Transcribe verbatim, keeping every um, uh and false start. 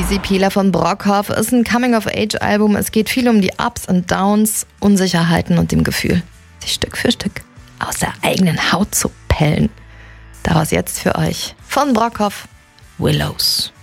Easy Peeler von Brockhoff ist ein Coming-of-Age-Album. Es geht viel um die Ups und Downs, Unsicherheiten und dem Gefühl, sich Stück für Stück aus der eigenen Haut zu pellen. Daraus jetzt für euch von Brockhoff Willows.